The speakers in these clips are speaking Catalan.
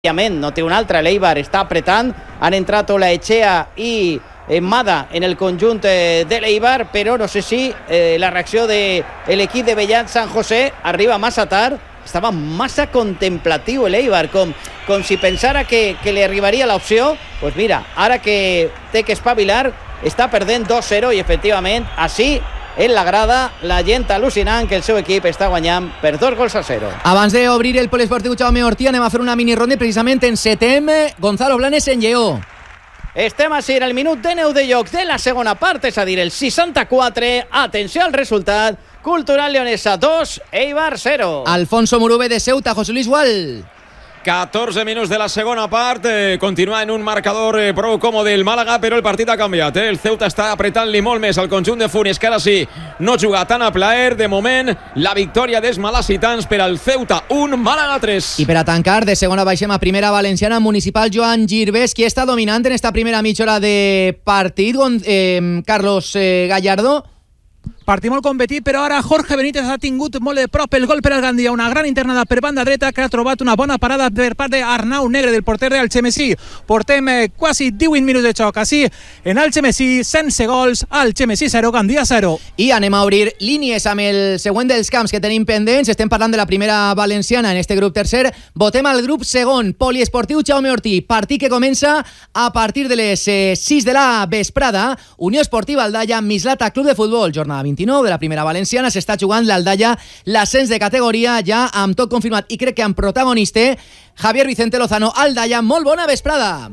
no té un altre. L'Eibar està apretant, han entrat Olaechea i Mada en el conjunt de l'Eibar, però no sé si la reacció de l'equip de Bellat San José arriba massa tard. Estava massa contemplatiu l'Eibar, com si pensara que li arribaria l'opció. Pues mira, ara que té que espavilar, està perdent 2-0 i efectivament així en la grada, la gent al·lucinant que el seu equip està guanyant per 2-0. Abans d'obrir el poliesportiu Jaume Ortí, anem a fer una mini ronda. Precisament encetem Gonzalo Blanes en Lleó. Estem així en el minut de 9 de joc de la segona part, és a dir, el 64. Atenció al resultat. Cultural Leonesa 2, Eibar 0. Alfonso Murube de Ceuta, José Luis Gual. 14 minuts de la segona part, continua en un marcador prou còmode el Màlaga, però el partit ha canviat. El Ceuta està apretant-li molt més al conjunt de Funes, que ara sí no juga tan a plaer. De moment, la victòria dels malasitans per al Ceuta 1, Màlaga 3. I per a tancar, de segona baixem a primera valenciana, Municipal Joan Girbés. Qui està dominant en esta primera mitja hora de partit? Carlos Gallardo. Partit molt competit, però ara Jorge Benítez ha tingut molt de prop el gol per al Gandia. Una gran internada per banda dreta que ha trobat una bona parada per part d'Arnau Negre, del porter del Algemesí. Portem quasi 18 minuts de xoc. Així, en Algemesí, sense gols, Algemesí 0, Gandia 0. I anem a obrir línies amb el següent dels camps que tenim pendents. Estem parlant de la primera valenciana en este grup tercer. Votem al grup segon, poliesportiu Jaume Ortí. Partit que comença a partir de les 6 de la vesprada. Unió Esportiva Aldaya, Mislata Club de Futbol. Jornada 29 de la primera valenciana. S'està jugant l'Aldaya l'ascens de categoria ja amb tot confirmat i crec que amb protagonista Javier Vicente Lozano. Aldaya, molt bona vesprada.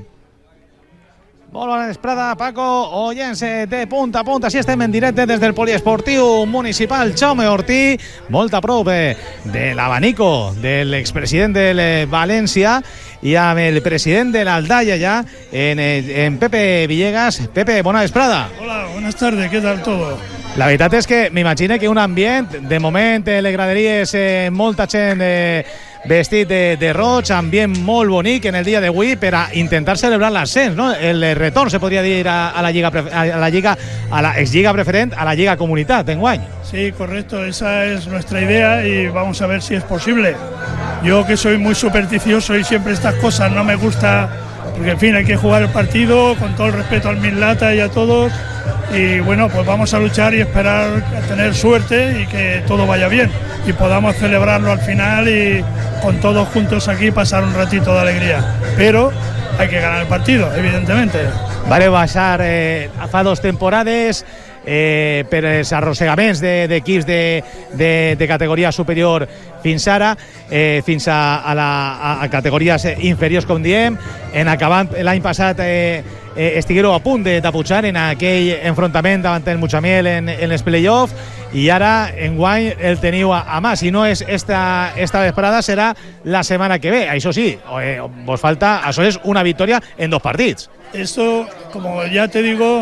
Molt bona vesprada, Paco, oients de punta a punta. Així estem en directe des del poliesportiu municipal Jaume Ortí, molt a prop de l'abanico de l'expresident del València i amb el president de l'Aldaya ja en Pepe Villegas. Pepe, bona vesprada. Hola, buenas tardes, ¿qué tal todo? La veritat és que m'imagino que un ambient, de moment les graderies molta gent vestit de roig, ambient molt bonic en el dia d'avui per a intentar celebrar l'ascens, ¿no? El retorn, se podria dir, a la exlliga preferent, a la Lliga Comunitat d'enguany. Sí, correcto, esa es nuestra idea y vamos a ver si es posible. Yo, que soy muy supersticioso y siempre estas cosas no me gusta, porque en fin, hay que jugar el partido con todo el respeto al Mislata y a todos. Y bueno, pues vamos a luchar y esperar a tener suerte y que todo vaya bien y podamos celebrarlo al final y con todos juntos aquí pasar un ratito de alegría. Pero hay que ganar el partido, evidentemente. Vale baixar fa 2 temporades per els arrossegaments d'equips de categoria superior fins ara, fins a categories inferiors, com diem. En acabant l'any passat estigueu a punt de pujar en aquell enfrontament davant el Mutxamiel en els play-off, i ara enguany el teniu a mà. Si no és esta vesprada, serà la setmana que ve. Això sí, vos falta, això és una victòria en 2 partits. Esto, como ya te digo,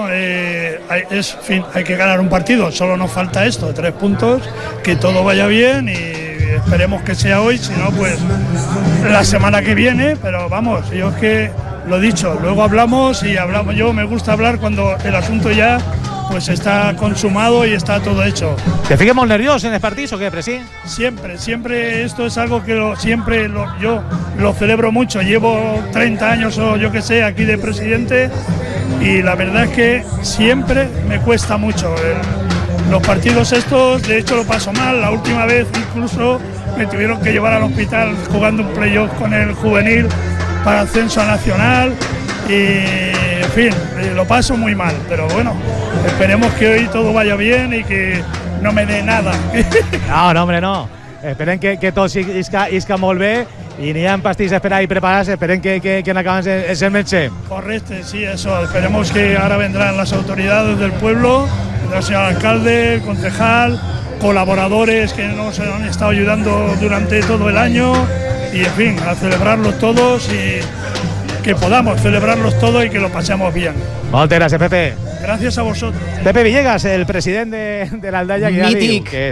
hay que ganar un partido. Solo nos falta esto, 3 puntos, que todo vaya bien y esperemos que sea hoy. Si no, pues la semana que viene. Pero vamos, yo es que lo dicho, luego hablamos. Yo me gusta hablar cuando el asunto ya pues está consumado y está todo hecho. ¿Te fiques molt nerviós en el partit o qué, Presi? Siempre esto es algo que yo lo celebro mucho. Llevo 30 años o yo que sé aquí de presidente y la verdad es que siempre me cuesta mucho. Los partidos estos, de hecho lo paso mal. La última vez incluso me tuvieron que llevar al hospital jugando un playoff con el juvenil para ascenso a nacional y en fin, lo paso muy mal, pero bueno, esperemos que hoy todo vaya bien y que no me dé nada. No, hombre, no. Esperem que tot isca molt bé i n'hi ha pastilles a esperar i preparats. Esperem que n'acabem el metge. Correcto, sí, eso. Esperemos que ahora vendrán las autoridades del pueblo, el señor alcalde, el concejal, colaboradores que nos han estado ayudando durante todo el año y, en fin, a celebrarlos todos y que podamos celebrarlos todos y que lo pasemos bien. Moltes gràcies, Pepe. Gracias a vosotros. Pepe Villegas, el president de l'Aldaya, que ja diu que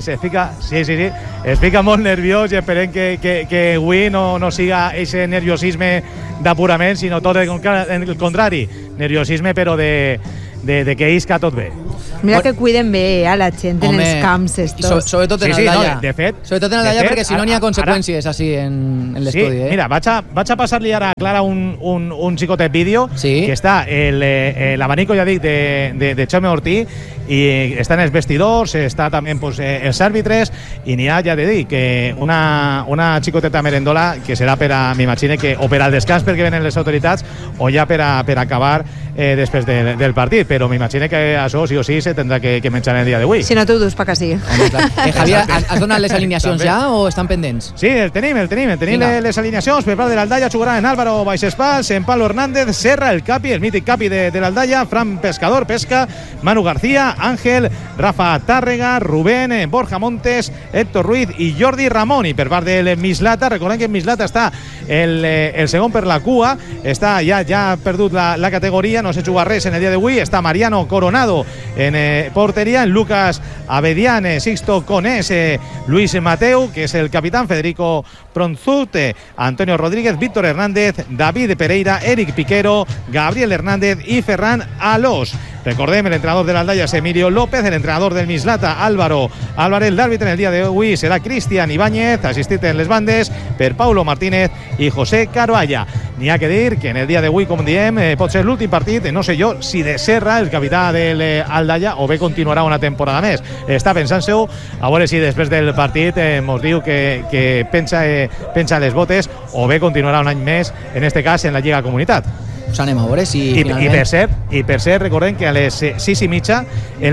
es fica molt nerviós i esperem que avui no siga ese nerviosisme d'apurament, sinó tot el contrari, nerviosisme però de que isca tot bé. Mira que cuiden bé a la gent en els camps estos. Sobretot en Aldaya. De fet, sobretot en Aldaya, perquè si no n'hi ha conseqüències així en l'estudi. Sí, mira, vaig a passar-li ara a Clara un xicotet vídeo que està l'abanico, ja dic, de Jaume Ortí, i estan els vestidors, està també pues, els àrbitres, i n'hi ha, ja de dir, que una xicoteta merendola que serà m'imagino que o per al descans perquè venen les autoritats o ja per acabar després del partit, però m'imagino que això sí o sí se tindrà que menjar el dia d'avui. Si no t'ho dus pa que sí. Javier, has donat les alineacions ja o estan pendents? Sí, el tenim les alineacions. Per part de l'Aldaya jugarà en Álvaro Baixespals, en Pablo Hernández, Serra, el capi, el mític capi de l'Aldaya, Fran Pescador, Pesca, Manu García, Ángel, Rafa Tàrrega, Rubén, Borja Montes, Héctor Ruiz i Jordi Ramón. I per part del Mislata, recordem que Mislata està el segon per la cua, està ja ha perdut la categoria, no se juga res en el dia d'avui. Està Mariano Coronado en porteria, en Lucas Abedian, Sixto Conés, Luis Mateu, que és el capitán, Federico Pronzute, Antonio Rodríguez, Víctor Hernández, David Pereira, Eric Piquero, Gabriel Hernández y Ferran Alós. Recordem, el entrenador de l'Aldaya és Emilio López, el entrenador del Mislata, Álvaro Álvarez. L'àrbitre en el dia d'avui serà Cristian Ibáñez, assistit en les bandes per Paulo Martínez i José Carualla. N'hi ha que dir que en el dia d'avui, com diem, pot ser l'últim partit, no sé jo, si de Serra, el capità de l'Aldaya, o bé continuarà una temporada més. Està pensant-s'ho, a veure si després del partit mos diu que pensa les botes, o bé continuarà un any més, en este cas, en la Lliga Comunitat. Pues anem a veure si finalment... I per cert, recordem que a les 6:30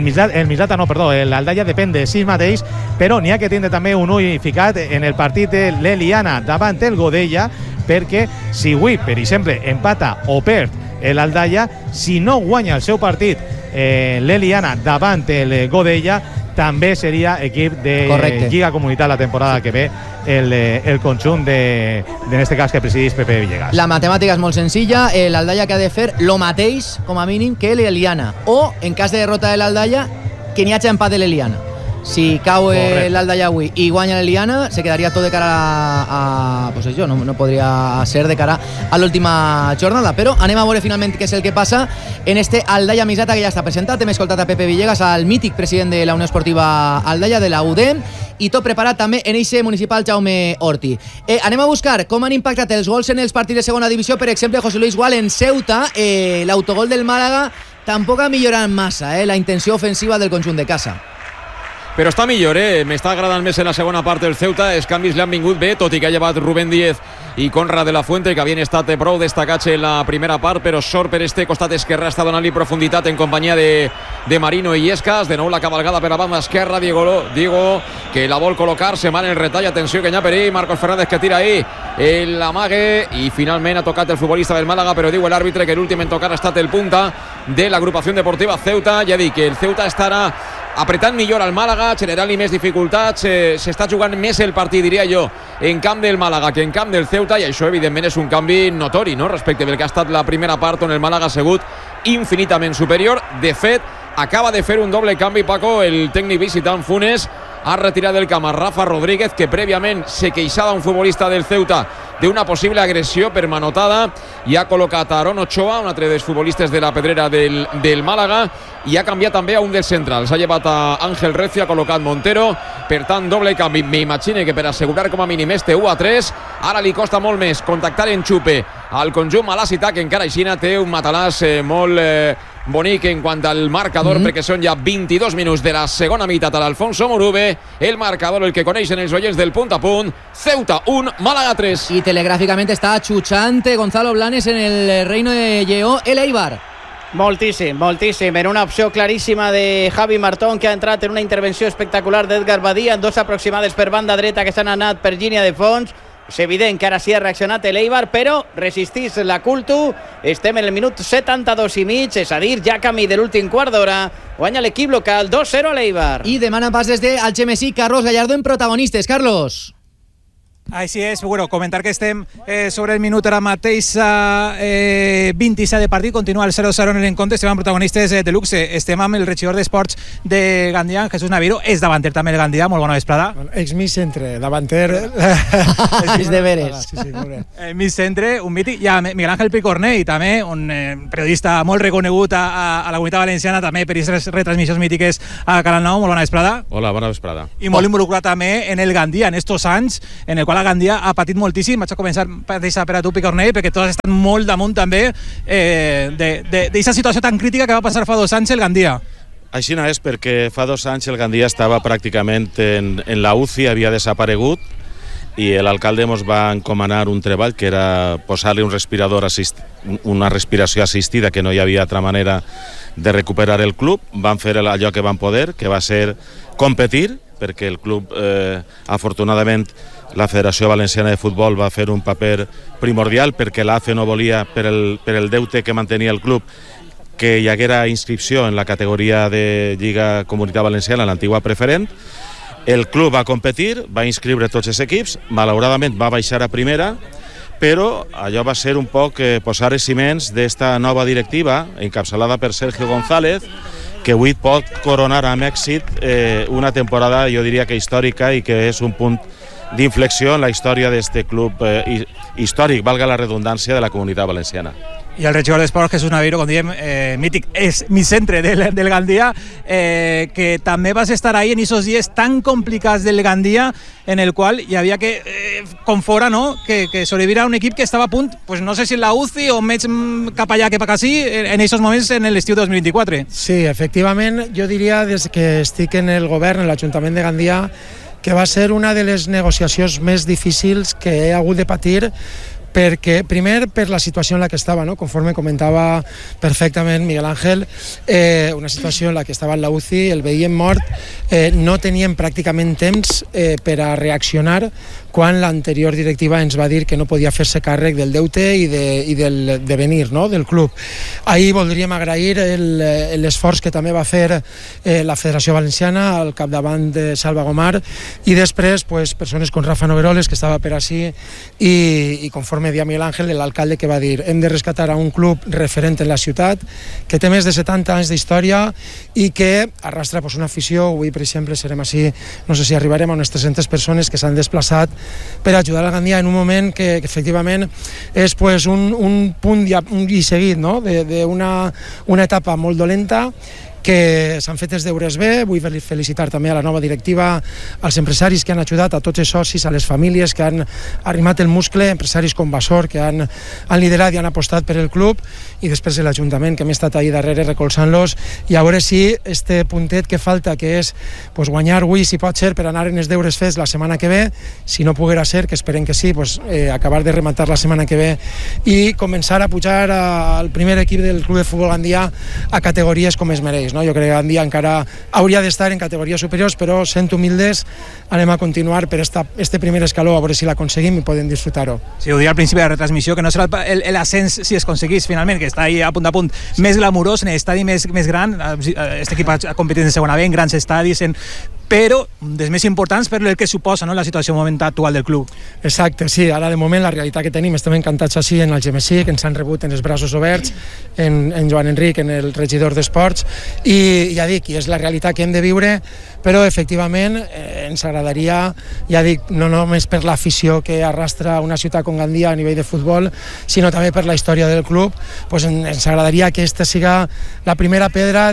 l'Aldaya depèn de si mateix, però n'hi ha que tindre també un ull ficat en el partit de l'Eliana davant el Godella, perquè si avui, per exemple, empata o perd l'Aldaya, si no guanya el seu partit l'Eliana davant el Godella, també seria equip de Lliga Comunitat la temporada que ve el conjunt en este cas que presidís Pepe Villegas. La matemàtica és molt senzilla, l'Aldaya que ha de fer lo mateix com a mínim que l'Eliana, o en cas de derrota de l'Aldaya que n'hi hagi empat de l'Eliana. Si cau l'Aldaya avui i guanya l'Eliana, se quedaria tot de cara a pues això, no podria ser de cara a l'última jornada, però anem a veure finalment què és el que passa en este Aldaya Mislata que ja està presentat. Hem escoltat a Pepe Villegas, al mític president de la Unió Esportiva Aldaya, de la UDEM, i tot preparat també en eixe municipal Jaume Ortí. Anem a buscar com han impactat els gols en els partits de segona divisió. Per exemple, José Luis Gual en Ceuta, l'autogol del Màlaga tampoc ha millorat massa la intenció ofensiva del conjunt de casa. Però està millor, m'està agradant més en la segona part del Ceuta. Els canvis li han vingut bé, tot i que ha llevat Rubén Díez i Conrad de la Fuente, que havien estat prou destacats en la primera part, però sort per este costat esquerre està donant-li profunditat en companyia de Marino i Iescas. De nou la cabalgada per la banda esquerra, Diego que la vol col·locar, se man el retall, atenció que n'hi ha per ell, Marcos Fernández que tira ahí l'amague, i finalment ha tocat el futbolista del Màlaga, però diu l'àrbitre que l'últim en tocar ha estat el punta de l'agrupació deportiva Ceuta. Ja dic que el Ceuta estarà apretant millor al Màlaga, generant-li més dificultats, s'està jugant més el partit, diria jo, en camp del Màlaga que en camp del Ceuta, i això evidentment és un canvi notori, no?, respecte del que ha estat la primera part, on el Màlaga ha sigut infinitament superior. De fet, acaba de fer un doble canvi, Paco, el tècnic visitant Funes. Ha retirat del camp a Rafa Rodríguez, que prèviament se queixava un futbolista del Ceuta d'una possible agressió per manotada, i ha col·locat a Aaron Ochoa, un altre dels futbolistes de la pedrera del Màlaga, i ha canviat també a un dels centrals. Ha llevat a Ángel Recio, ha col·locat Montero. Per tant, doble canvi. M'imagino que per assegurar com a mínim este 1-3, ara li costa molt més contactar en xupe al conjunt malassità, que encara així té un matalàs molt bonic en quant al marcador, perquè són ja 22 minuts de la segona meitat a l'Alfonso Morube. El marcador, el que coneixen els oients del Punt a Punt: Ceuta 1, Màlaga 3. I telegràficament està xuchant Gonzalo Blanes en el Reino de Lleó, el Eibar. Moltíssim. En una opció claríssima de Javi Martón, que ha entrat en una intervenció espectacular d'Edgar Badia, en dos aproximades per banda dreta que s'han anat per línia de fons. És evident que ara sí ha reaccionat l'Eibar, però resistís la Cultu. Estem en el minut 72 i mig, és a dir, ja camí de l'últim quart d'hora. Guanya l'equip local 2-0 a l'Eibar. I demana pas des de Algemesí, Carlos Gallardo en protagonistes. Carlos. Així és, bueno, comentar que estem sobre el minut ara mateix 27 de partit, continua el 0-0 en l'encontre, estem amb protagonistes de luxe, estem amb el regidor d'Esports de Gandia, Jesús Naviro, és davanter també el Gandia, molt bona vesprada. Ex-mig centre, davanter... És de veres. Sí, molt bé. Mig centre, un mític, i a Miguel Ángel Picornell, també, un periodista molt reconegut a la Comunitat Valenciana, també per aquestes retransmissions mítiques a Canal 9, molt bona vesprada. Hola, bona vesprada. I molt involucrat també en el Gandia, en estos anys, en el qual la Gandia ha patit moltíssim. Vaig a començar per a tu, Picornell, perquè tots estan molt damunt també d'aquesta situació tan crítica que va passar fa 2 anys el Gandia. Així no és, perquè fa 2 anys el Gandia estava pràcticament en la UCI, havia desaparegut, i l'alcalde ens va encomanar un treball que era posar-li un respirador una respiració assistida, que no hi havia altra manera de recuperar el club. Van fer allò que van poder, que va ser competir, perquè el club, afortunadament, la Federació Valenciana de Futbol va fer un paper primordial, perquè l'AFE no volia, per el deute que mantenia el club, que hi haguera inscripció en la categoria de Lliga Comunitat Valenciana, l'antigua preferent. El club va competir, va inscriure tots els equips, malauradament va baixar a primera, però allò va ser un poc posar els ciments d'esta nova directiva, encapçalada per Sergio González, que avui pot coronar amb èxit una temporada, jo diria que històrica, i que és un punt d'inflexió en la història d'aquest club històric, valga la redundància, de la Comunitat Valenciana. I el regidor d'Esports, Jesús Naviro, com diem, mític, és mi centre del Gandia, que també vas estar ahí en aquests dies tan complicats del Gandia, en el qual hi havia que, com fora, no?, que sobrevivir a un equip que estava a punt, pues no sé si en la UCI o més cap allà que cap ací, en aquests moments en l'estiu 2024. Sí, efectivament, jo diria, des que estic en el govern, en l'Ajuntament de Gandia, que va ser una de les negociacions més difícils que he hagut de patir, perquè, primer, per la situació en la que estava, no? Conforme comentava perfectament Miguel Ángel, una situació en la que estava en la UCI, el veiem mort, no teníem pràcticament temps per a reaccionar quan l'anterior directiva ens va dir que no podia fer-se càrrec del deute i del devenir, no?, del club. Ahir voldríem agrair l'esforç que també va fer la Federació Valenciana al capdavant de Salva Gomar, i després pues, persones com Rafa Nogueroles, que estava per ací, i conforme deia Miguel Ángel, l'alcalde, que va dir hem de rescatar a un club referent en la ciutat, que té més de 70 anys d'història i que arrastra pues, una afició. Avui, per exemple, serem així, no sé si arribarem a unes 300 persones que s'han desplaçat per ajudar al Gandia en un moment que efectivament és pues, un punt i seguit, no?, d'una etapa molt dolenta, que s'han fet els deures bé. Vull felicitar també a la nova directiva, als empresaris que han ajudat, a tots els socis, a les famílies que han arrimat el muscle, empresaris com Basor, que han liderat i han apostat per el club, i després l'Ajuntament, que hem estat ahí darrere recolzant-los, i a veure si este puntet que falta, que és pues, guanyar avui, si pot ser, per anar en els deures fets la setmana que ve, si no poguera ser, que esperem que sí, pues, acabar de rematar la setmana que ve i començar a pujar al primer equip del Club de Futbol Gandia a categories com es mereix. No? Jo crec que Gandia encara hauria d'estar en categories superiors, però sent humildes anem a continuar per este primer escaló, a veure si l'aconseguim i podem disfrutar-ho. Sí, ho deia al principi de la retransmissió, que no serà l'ascens, si es aconseguís finalment, que està ahí a punt, més glamurós, en l'estadi més gran. Aquest equip ha competit en segona B, en grans estadis, però dels més importants per el que suposa, no?, la situació momental actual del club. Exacte, sí, ara de moment la realitat que tenim, estem encantats així en el GMC, que ens han rebut en els braços oberts, en Joan Enric, en el regidor d'Esports, i ja dic, és la realitat que hem de viure, però efectivament ens agradaria, ja dic, no només per l'afició que arrastra una ciutat com Gandia a nivell de futbol, sinó també per la història del club, pues ens agradaria que aquesta siga la primera pedra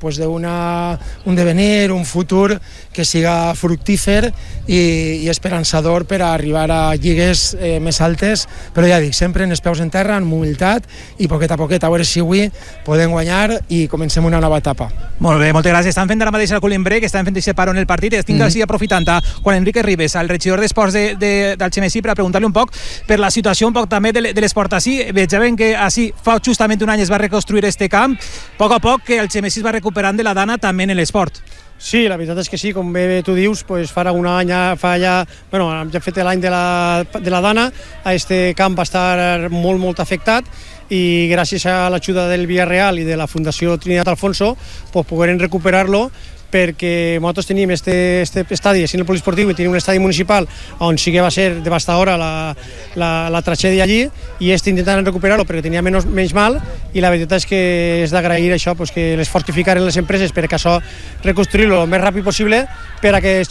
d'un devenir, un futur que siga fructífer i esperançador per a arribar a lligues més altes, però ja dic, sempre en els peus en terra, amb humilitat, i poquet a poquet, a veure si avui podem guanyar i comencem una nova etapa. Molt bé, moltes gràcies. Estan fent ara mateix el cooling break, estan fent aquest paro en el partit, estic així aprofitant a Juan Enrique Ribes, al regidor d'Esports del XMC, per a preguntar-li un poc per la situació un poc també de l'esport així. Veiem que així fa justament un any es va reconstruir este camp, a poc que el XMC es va recuperant de la dana també en l'esport. Sí, la veritat és que sí, com bé tu dius, pues farà un any, ja hem fet l'any de la dana, este camp va estar molt afectat, i gràcies a l'ajuda del Villarreal i de la Fundació Trinidad Alfonso pues pogueren recuperar-lo, perquè nosaltres tenim este estadi en el poliesportiu i tenim un estadi municipal on sí que va ser devastadora la tragèdia allí i intentant recuperar-lo perquè tenia menys mal i la veritat és que és d'agrair això, pues, que l'esforç que ficaren les empreses perquè això reconstruir-lo el més ràpid possible per a que els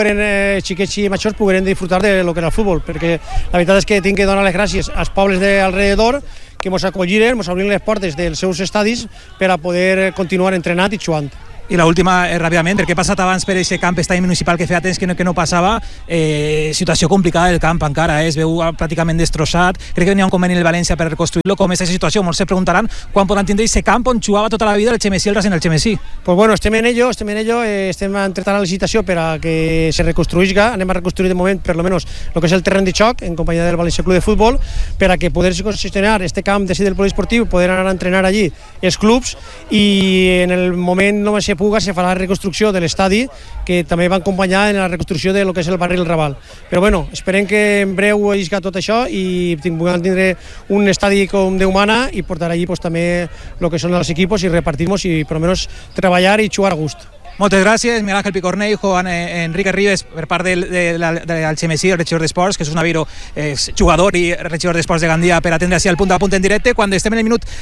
xiquets i majors pogueren disfrutar de lo que era el futbol, perquè la veritat és que tinc que donar les gràcies als pobles d'alrededor que ens acolliren, ens obriren les portes dels seus estadis per a poder continuar entrenant i jugant. I l'última, ràpidament, perquè he passat abans per aquest camp estadi municipal que feia temps que no passava, situació complicada del camp encara, es veu pràcticament destrossat, crec que n'hi ha un conveni en el València per reconstruir-lo, com és aquesta situació? Molts se preguntaran quan podran tindre aquest camp on jugava tota la vida el Xemesí, el Racing del Xemesí. Pues bueno, estem en ello, estem entretant la licitació per a que se reconstruïsca, anem a reconstruir de moment per lo menos el que és el terreny de xoc en companyia del València Club de Futbol per a que poder gestionar este camp de del poliesportiu, poder anar a entrenar allí els clubs i en el moment no se puga se farà la reconstrucció de l'estadi que també va acompanyar en la reconstrucció de lo que és el barri del Raval. Però bueno, esperem que en breu isca tot això i puguem tindre un estadi com Déu mana i portar allí pues, també el que són els equipos i repartir-nos i per almenys treballar i jugar a gust. Moltes gràcies, Miguel Ángel Picornell, Juan Enrique Ribes, per part del Xemesí, el regidor d'Esports, que és un Naviro, jugador i regidor d'Esports de Gandia, per atendre així el punt a punt en directe. Quan estem en el minut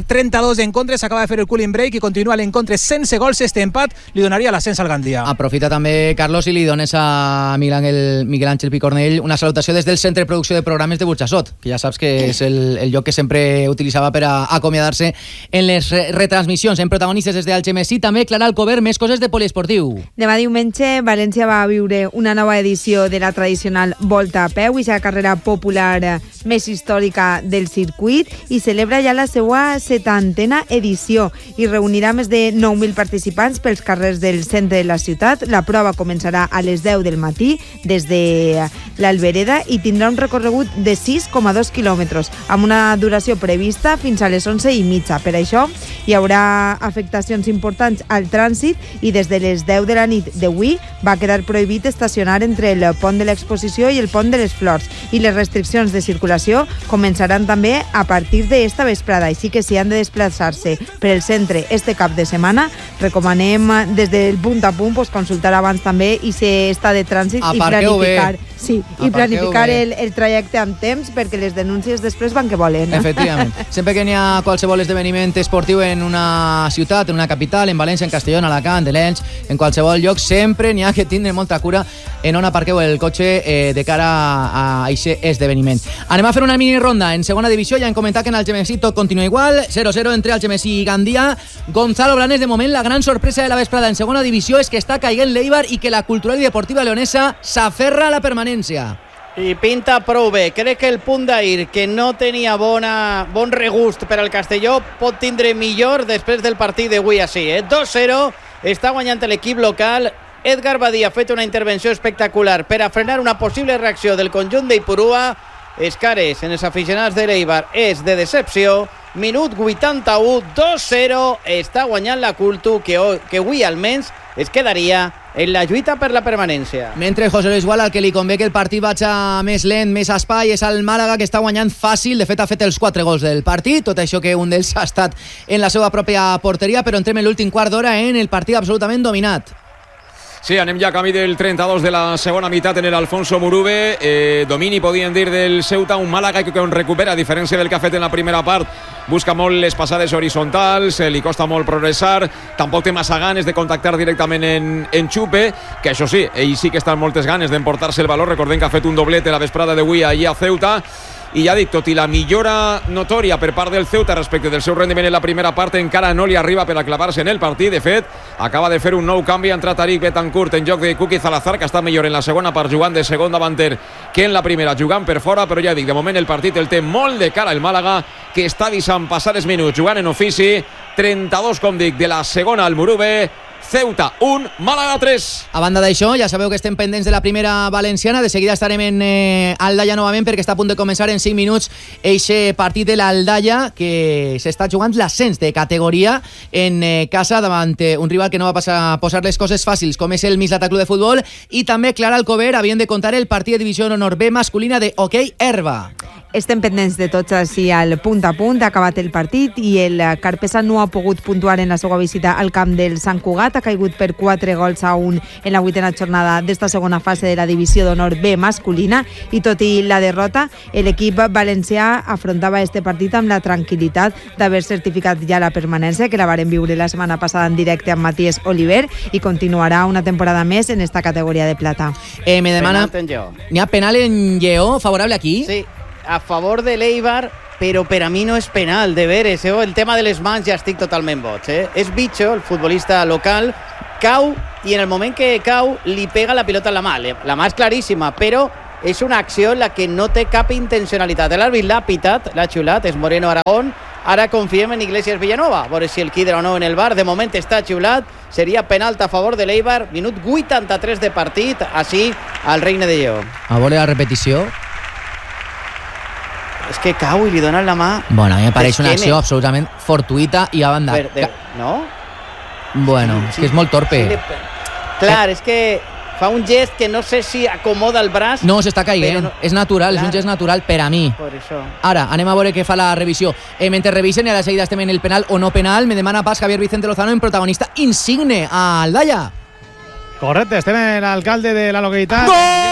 32 d'encontre, s'acaba de fer el cooling break i continua l'encontre sense gols. Este empat li donaria l'ascens al Gandia. Aprofita també, Carlos, i li dones a Miguel Ángel Picornell una salutació des del Centre de Producció de Programes de Burjassot, que ja saps que és el lloc que sempre utilitzava per a acomiadar-se en les retransmissions. En protagonistes des del Xemesí, també Clara Alcover, més coses de poliesportiu. Demà diumenge, València va viure una nova edició de la tradicional Volta a peu i la carrera popular més històrica del circuit i celebra ja la seva 70a edició i reunirà més de 9.000 participants pels carrers del centre de la ciutat. La prova començarà a les 10 del matí des de l'Albereda i tindrà un recorregut de 6,2 quilòmetres amb una duració prevista fins a les 11:30. Per això hi haurà afectacions importants al trànsit i des de les 10 de la nit d'avui va quedar prohibit estacionar entre el pont de l'Exposició i el pont de les Flors i les restriccions de circulació començaran també a partir d'esta vesprada, així que si han de desplaçar-se per el centre este cap de setmana recomanem des del punt a punt pues, consultar abans també i si està de trànsit i planificar. Sí, i planificar el trajecte amb temps perquè les denúncies després van que volen. Efectivament. Sempre que n'hi ha qualsevol esdeveniment esportiu en una ciutat, en una capital, en València, en Castelló, en Alacant, en Elx, en qualsevol lloc, sempre n'hi ha que tindre molta cura en on aparqueu el cotxe de cara a aquest esdeveniment. Anem a fer una mini ronda en segona divisió. Ja hem comentat que en el Xemesí tot continua igual. 0-0 entre el Xemesí i Gandia. Gonzalo Blanes, de moment, la gran sorpresa de la vesprada en segona divisió és que està caient l'Eibar i que la Cultural i Deportiva Leonesa s'aferra a la permanència. I pinta prou bé. Crec que el punt d'ahir, que no tenia bon regust per al Castelló, pot tindre millor després del partit d'avui així. 2-0, està guanyant l'equip local. Edgar Badia ha fet una intervenció espectacular per a frenar una possible reacció del conjunt d'Ipurua. Els cares en els aficionats de l'Eibar és de decepció. Minut 81, 2-0, està guanyant la Cultu, que avui almenys es quedaria en la lluita per la permanència. Mentre José Luis Gual, al que li convé que el partit vagi més lent, més espai, és el Màlaga, que està guanyant fàcil. De fet, ha fet els 4 gols del partit, tot això que un d'ells ha estat en la seva pròpia porteria, però entrem en l'últim quart d'hora en el partit absolutament dominat. Sí, anem ja camí del 32 de la segona meitat en el Alfonso Murube. Domini, podien dir, del Ceuta, un Màlaga que recupera, a diferència del que ha fet en la primera part. Busca molt les passades horitzontals, li costa molt progressar, tampoc té massa ganes de contactar directament en Xupe, que això sí, ell sí que està amb moltes ganes d'emportar-se el valor. Recordem que ha fet un doblet la vesprada d'avui allà a Ceuta. I ja dic, tot i la millora notòria per part del Ceuta respecte del seu rendiment en la primera part, encara no li arriba per a clavar-se en el partit. De fet, acaba de fer un nou canvi, ha entrat Tariq Betancourt en lloc de Kuki Salazar, que està millor en la segona part jugant de segon davanter que en la primera, jugant per fora. Però ja dic, de moment el partit el té molt de cara el Màlaga, que està deixant passar els minuts jugant en ofici. 32, com dic, de la segona al Murube. Ceuta 1, Màlaga 3. A banda d'això, ja sabeu que estem pendents de la primera valenciana. De seguida estarem en Aldaia novament, perquè està a punt de començar en 5 minuts eixe partit de l'Aldaia, que s'està jugant l'ascens de categoria en casa davant un rival que no va posar les coses fàcils, com és el Mislata Club de Futbol, i també Clara Alcover havien de contar el partit de divisió honor B masculina de hoquei herba. estem pendents de tots així al punt a punt. Ha acabat el partit i el Carpesa no ha pogut puntuar en la seva visita al camp del Sant Cugat. Ha caigut per 4-1 en la 8ª jornada d'esta segona fase de la divisió d'honor B masculina, i tot i la derrota, l'equip valencià afrontava este partit amb la tranquil·litat d'haver certificat ja la permanència, que la varen viure la setmana passada en directe amb Matías Oliver, i continuarà una temporada més en esta categoria de plata. Me demana... ¿N'hi ha penal en Lleó favorable aquí? Sí, a favor de l'Eibar, però per a mi no és penal, de veres. El tema de les mans ja estic totalment boig. És Bicho, el futbolista local, cau, i en el moment que cau li pega la pilota en la mà. La mà és claríssima, però és una acció en la que no té cap intencionalitat. L'àrbit l'ha pitat, l'ha xiulat, és Moreno Aragón. Ara confiem en Iglesias Villanova, a veure si el quidra o no en el bar. De moment està xiulat, seria penalt a favor de l'Eibar. Minut 83 de partit, així al Regne de Lleó. A veure la repetició. És que cau i li donen la mà. Bueno, a mi me pareix una acció absolutament fortuita i a banda. No? Bueno, és que és molt torpe. Clar, és que fa un gest que no sé si acomoda el braç. No, s'està caient. És natural, és un gest natural per a mi. Per això. Ara, anem a veure què fa la revisió. Mentre revisen, i a la seguida estem en el penal o no penal, me demana pas Javier Vicente Lozano en protagonista insigne a Aldaya. Correcte, estem en l'alcalde de la localitat.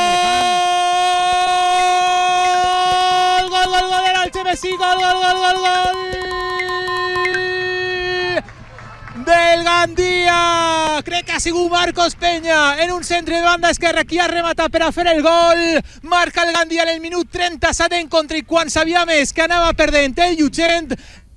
Gol del Algemesí, gol del Gandia. Crec que ha sigut Marcos Peña en un centre de banda esquerra qui ha rematat per a fer el gol. Marca el Gandia en el minut 37 en contra, i quan sabia més que anava perdent el Llutxent,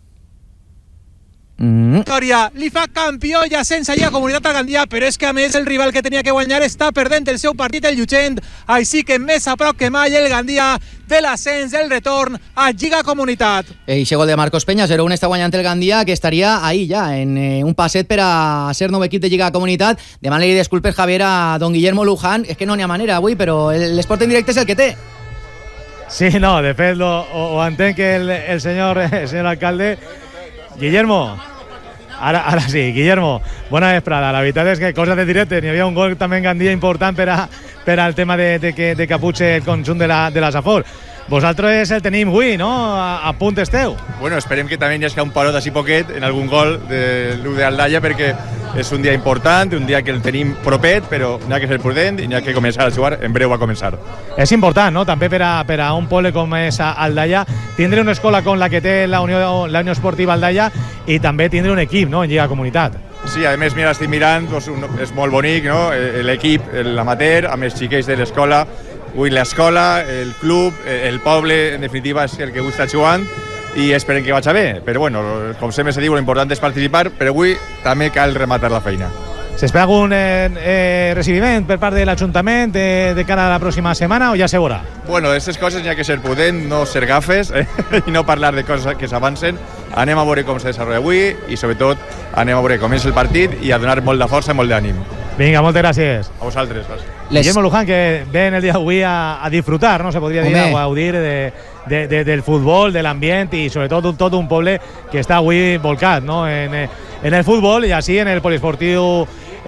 victòria li fa campió i ascens allà a Comunitat al Gandia, però és que a més el rival que tenia que guanyar està perdent el seu partit, el Llutxent, així que més a prop que mai el Gandia de l'ascens, el retorn a Lliga Comunitat. Eixe gol de Marcos Peña, 0-1 està guanyant el Gandia, que estaria ahí ja, en un passet per a ser nou equip de Lliga Comunitat. Demana-li disculpes, Javier, a don Guillermo Luján. És que no n'hi ha manera avui, però l'esport en directe és el que té. Sí, no, de fet ho entenc que el senyor alcalde. Guillermo, ara sí, Guillermo, bona vesprada. La veritat és que coses de directe, n'hi havia un gol també en Gandia important per al tema de que caputxe el conjunt de la Safor. Vosaltres el tenim avui, no? A punt esteu. Bueno, esperem que també hi hagi un parot així poquet en algun gol de l'U de Aldaya, perquè és un dia important, un dia que el tenim propet, però n'hi ha que ser prudent i n'hi ha que començar a jugar, en breu a començar. És important, no?, també per a un poble com és Aldaya, tindre una escola com la que té la Unió Esportiva Aldaya i també tindre un equip, no?, en Lliga Comunitat. Sí, a més, mira, estic mirant, doncs, és molt bonic, no?, l'equip, l'amateur, amb els xiquets de l'escola. Avui l'escola, el club, el poble, en definitiva, és el que avui està jugant i esperem que vagi bé. Però, bueno, com sempre se diu, l'important és participar, però avui també cal rematar la feina. S'espera algun recibiment per part de l'Ajuntament de cara a la pròxima setmana o ja se veurà? Bueno, d'aquestes coses n'hi ha que ser prudent, no ser gafes i no parlar de coses que s'avancen. Anem a veure com se desenvolupa avui i, sobretot, anem a veure com és el partit i a donar molt de força i molt d'ànim. Vinga, moltes gràcies. A vosaltres. Guillermo Luján, que ve en el dia d'avui a disfrutar, no se podria dir, a gaudir del futbol, de l'ambient i sobretot tot un poble que està avui volcat, no?, en el futbol i així en el poliesportiu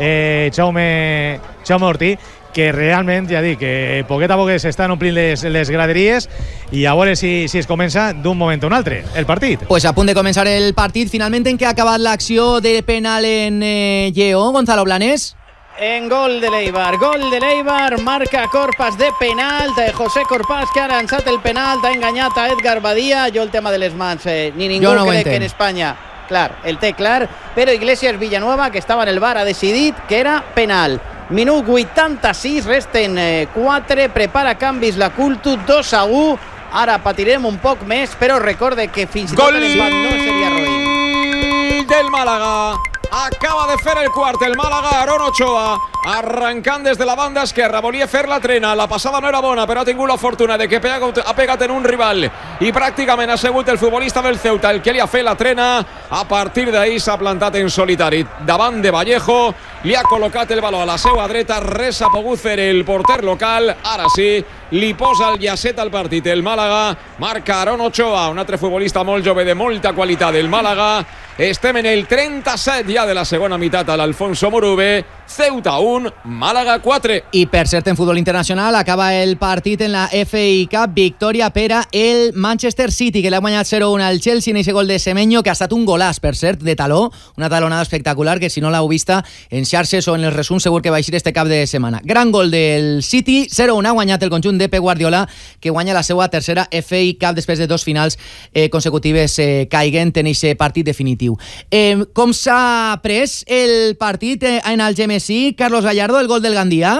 Jaume Ortí, que realment, ja dic, que poquet a poquet s'estan omplint les graderies i a veure si es comença d'un moment a un altre el partit. Pues a punt de començar el partit, finalment en què ha acabat l'acció de penal en Lleó, Gonzalo Blanes? En gol de l'Eibar, marca Corpas de penalt, José Corpas, que ha llançat el penalt, ha enganyat a Edgar Badia. Jo el tema de les mans, ni ningú crec que en Espanya, clar, el té clar, però Iglesias Villanueva, que estava en el bar, ha decidit que era penal. Minut 86, resten 4, prepara canvis la Cultu, 2-1, ara patirem un poc més, però recorde que fins i tot l'empat no seria roïn. Del Málaga. Acaba de fer el quart el Màlaga, Aaron Ochoa, arrencant des de la banda esquerra, volia fer la trena, la passada no era bona, però ha tingut la fortuna de que ha pegat en un rival i pràcticament ha sigut el futbolista del Ceuta el que li ha fet la trena. A partir d'ahir s'ha plantat en solitari davant de Vallejo, li ha col·locat el baló a la seva dreta, res ha pogut fer el porter local. Ara sí, li posa el llacet al partit el Màlaga, marca Aaron Ochoa, un altre futbolista molt jove de molta qualitat del Màlaga. Estem en el 37 ja de la segona meitat a l'Alfonso Murube. Ceuta 1, Màlaga 4. I per cert, en futbol internacional acaba el partit en la FA Cup, victòria per a el Manchester City, que l'ha guanyat 0-1 al Chelsea en ese gol de Semenyo, que ha estat un golàs, per cert, de taló, una talonada espectacular, que si no l'heu vista en xarxes o en el resum segur que va eixir este cap de setmana. Gran gol del City, 0-1 ha guanyat el conjunt de Pep Guardiola, que guanya la seva tercera FA Cup després de 2 finals consecutives caiguent en aquest partit definitiu. Com s'ha pres el partit en el GMC? Carlos Gallardo, el gol del Gandia.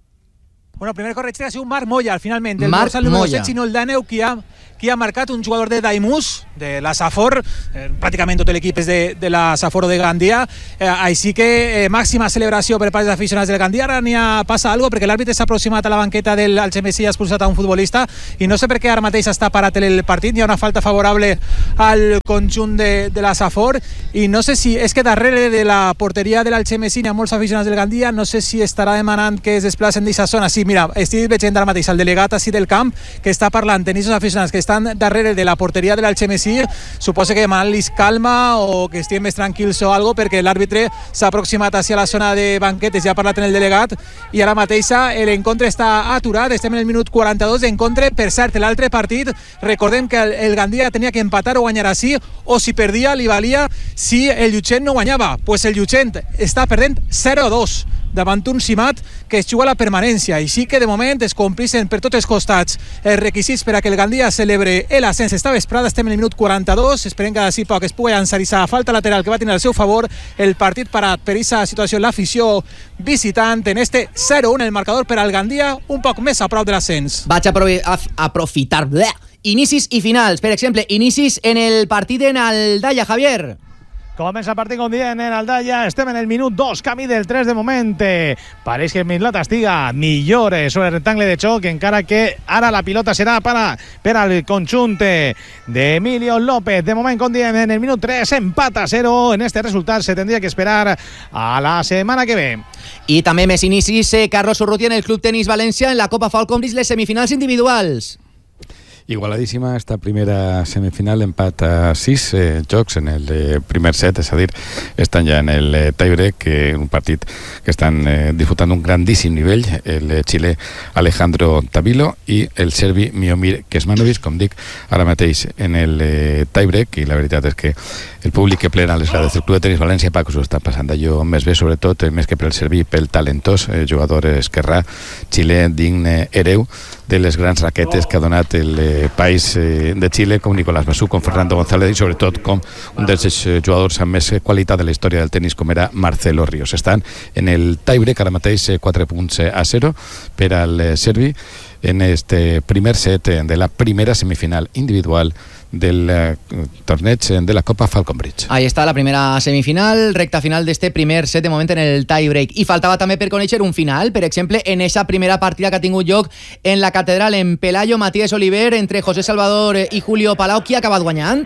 Bueno, primer correcte ha sigut Marc Moya, finalment. El Marc dorsal número Moya. 7, sinó el Daneu, qui ha marcat un jugador de Daimús, de la Safor, pràcticament tot l'equip és de la Safor de Gandia, així que màxima celebració per part dels aficionats del Gandia. Ara passa alguna cosa, perquè l'àrbitre s'ha aproximat a la banqueta del GMC i ha expulsat a un futbolista, i no sé per què ara mateix està parat el partit. Hi ha una falta favorable al conjunt de la Safor, i no sé si és que darrere de la porteria de l'Algemesí hi ha molts aficionats del Gandia, no sé si estarà demanant que es desplacen d'aquesta zona. Sí, mira, estic veient ara mateix el delegat així del camp que està parlant en aquests aficionats que estan darrere de la porteria de l'Algemesí, suposa que demanant-los calma o que estiguin més tranquils o algo, perquè l'àrbitre s'ha aproximat hacia la zona de banquetes i ha parlat en el delegat, i ara mateix l'encontre està aturat. Estem en el minut 42 d'encontre. Per cert, l'altre partit, recordem que el Gandia tenia que empatar o guanyar així, o si perdia li valia si el Llutxent no guanyava. Pues el Llutxent està perdent 0-2 davant un Simat que es juga a la permanència, i sí que de moment es complixen per tots els costats els requisits per a que el Gandia celebre l'ascens esta vesprada. Estem en el minut 42, esperem que d'ací poc es pugui llançar aquesta falta lateral que va tenir al seu favor. El partit parat per aquesta situació, l'afició visitant en este 0-1, el marcador per al Gandia un poc més a prop de l'ascens. Vaig aprofitar inicis i finals. Per exemple, inicis en el partit en Aldaya, Javier. Comença el partit com dient en Aldaya, estem en el minut 2, camí del 3 de moment. Pareix que el Mislata estiga millor sobre el rectangle de xoc, encara que ara la pilota serà per al conjunt d'Emilio López. De moment, com dient, en el minut 3, empat a 0. En este resultat se tendria que esperar a la setmana que ve. I també més inicis, Carlos Urrutia en el Club Tenis València en la Copa Falcon Bridge, les semifinals individuals. Igualadíssima esta primera semifinal, empat a 6 jocs en el primer set, és a dir, estan ja en el tiebreak, un partit que estan disputant un grandíssim nivell, el xilè Alejandro Tavilo i el serbi Miomir Kecmanovic, com dic, ara mateix en el tiebreak, i la veritat és que el públic que plena les grades del Club de Tenis València, Paco, s'ho està passant d'allò més bé, sobretot, més que pel serbi, pel talentós jugador esquerrà, xilè digne hereu de les grans raquetes que ha donat el país de Xile, com Nicolás Bassú, com Fernando González, i sobretot com un dels jugadors amb més qualitat de la història del tenis, com era Marcelo Ríos. Estan en el tiebreak, ara mateix 4 punts a 0 per al serbi en este primer set de la primera semifinal individual del torneig de la Copa Falcon Bridge. Ahí està la primera semifinal, recta final d'este primer set de moment en el tiebreak. I faltava també per conèixer un final, per exemple, en esa primera partida que ha tingut lloc en la catedral en Pelayo, Matías Oliver, entre José Salvador i Julio Palau. Qui ha acabat guanyant?